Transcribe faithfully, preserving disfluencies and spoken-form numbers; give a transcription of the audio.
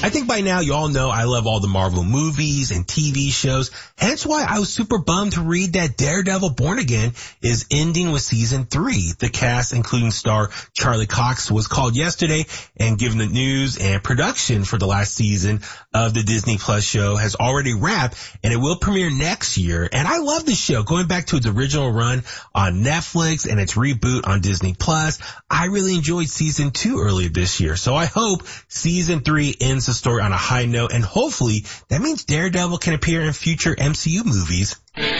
I think by now you all know I love all the Marvel movies and T V shows. Hence why I was super bummed to read that Daredevil Born Again is ending with season three. The cast, including star Charlie Cox, was called yesterday and given the news, and production for the last season of the Disney Plus show has already wrapped and it will premiere next year. And I love the show. Going back to its original run on Netflix and its reboot on Disney Plus, I really enjoyed season two earlier this year. So I hope season three ends the story on a high note, and hopefully that means Daredevil can appear in future M C U movies.